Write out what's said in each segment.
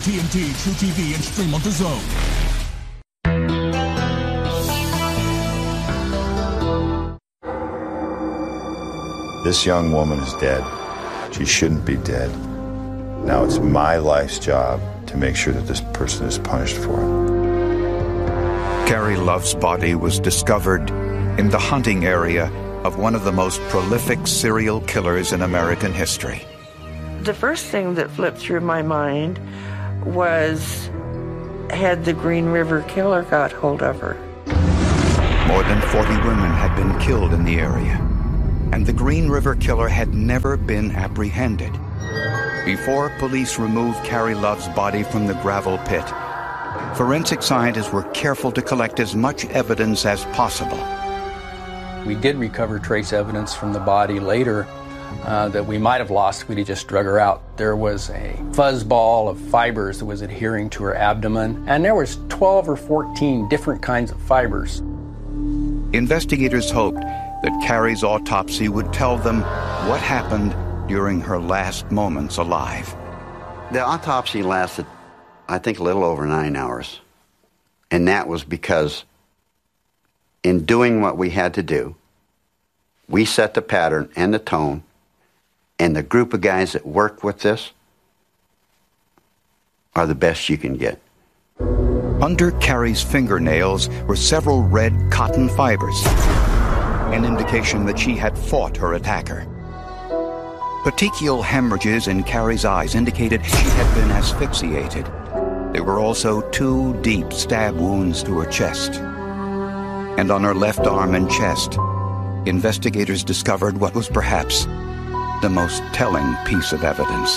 TNT, True TV, and stream on DAZN. This young woman is dead. She shouldn't be dead. Now it's my life's job to make sure that this person is punished for it. Carrie Love's body was discovered in the hunting area of one of the most prolific serial killers in American history. The first thing that flipped through my mind was, had the Green River Killer got hold of her? More than 40 women had been killed in the area, and the Green River Killer had never been apprehended. Before police removed Carrie Love's body from the gravel pit, forensic scientists were careful to collect as much evidence as possible. We did recover trace evidence from the body later that we might have lost if we'd just drug her out. There was a fuzz ball of fibers that was adhering to her abdomen, and there was 12 or 14 different kinds of fibers. Investigators hoped that Carrie's autopsy would tell them what happened during her last moments alive. The autopsy lasted, I think, a little over 9 hours. And that was because in doing what we had to do, we set the pattern and the tone, and the group of guys that work with this are the best you can get. Under Carrie's fingernails were several red cotton fibers, an indication that she had fought her attacker. Petechial hemorrhages in Carrie's eyes indicated she had been asphyxiated. There were also 2 deep stab wounds to her chest. And on her left arm and chest, investigators discovered what was perhaps the most telling piece of evidence.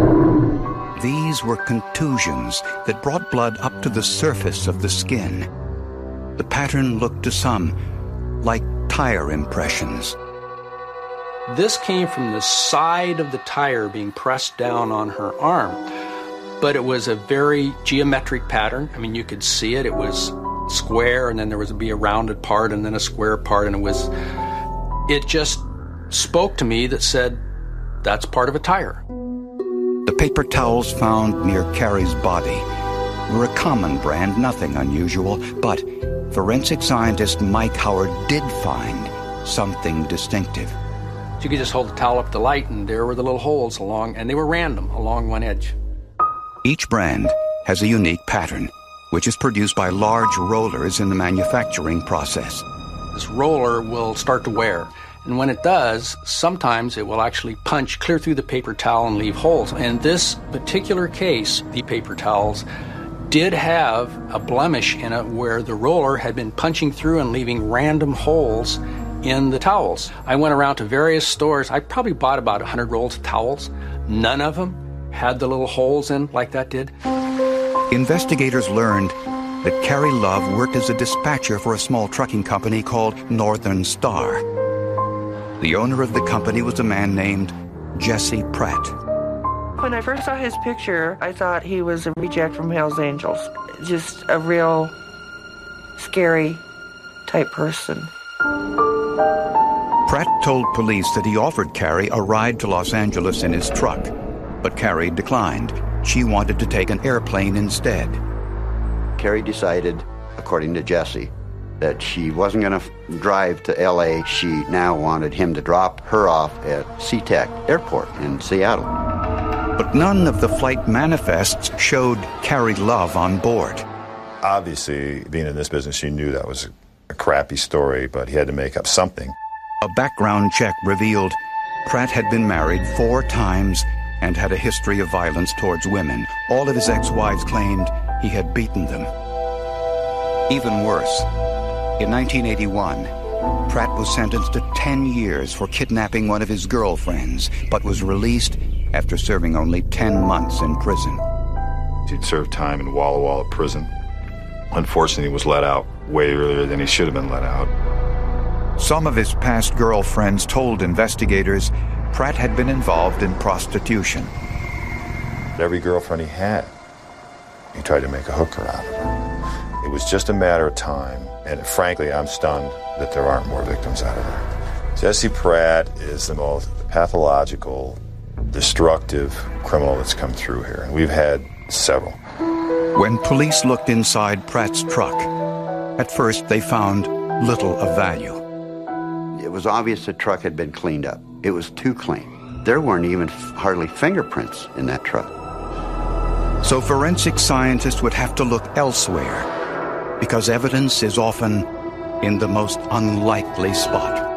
These were contusions that brought blood up to the surface of the skin. The pattern looked to some like tire impressions. This came from the side of the tire being pressed down on her arm, but it was a very geometric pattern. I mean, you could see it. It was square, and then there would be a rounded part and then a square part, and it just spoke to me that said, that's part of a tire. The paper towels found near Carrie's body were a common brand, nothing unusual, but forensic scientist Mike Howard did find something distinctive. You could just hold the towel up to the light, and there were the little holes along, and they were random along one edge. Each brand has a unique pattern, which is produced by large rollers in the manufacturing process. This roller will start to wear, and when it does, sometimes it will actually punch clear through the paper towel and leave holes. In this particular case, the paper towels did have a blemish in it where the roller had been punching through and leaving random holes in the towels. I went around to various stores. I probably bought about 100 rolls of towels. None of them had the little holes in like that did. Investigators learned that Carrie Love worked as a dispatcher for a small trucking company called Northern Star. The owner of the company was a man named Jesse Pratt. When I first saw his picture, I thought he was a reject from Hell's Angels. Just a real scary type person. Pratt told police that he offered Carrie a ride to Los Angeles in his truck, but Carrie declined. She wanted to take an airplane instead. Carrie decided, according to Jesse, that she wasn't going to drive to L.A. She now wanted him to drop her off at SeaTac Airport in Seattle. But none of the flight manifests showed Carrie Love on board. Obviously, being in this business, she knew that was a crappy story, but he had to make up something. A background check revealed Pratt had been married 4 times and had a history of violence towards women. All of his ex-wives claimed he had beaten them. Even worse, in 1981, Pratt was sentenced to 10 years for kidnapping one of his girlfriends, but was released after serving only 10 months in prison. He'd served time in Walla Walla prison. Unfortunately, he was let out way earlier than he should have been let out. Some of his past girlfriends told investigators Pratt had been involved in prostitution. Every girlfriend he had, he tried to make a hooker out of her. It was just a matter of time, and frankly, I'm stunned that there aren't more victims out of there. Jesse Pratt is the most pathological, destructive criminal that's come through here. And we've had several. When police looked inside Pratt's truck, at first they found little of value. It was obvious the truck had been cleaned up. It was too clean. There weren't even hardly fingerprints in that truck. So forensic scientists would have to look elsewhere, because evidence is often in the most unlikely spot.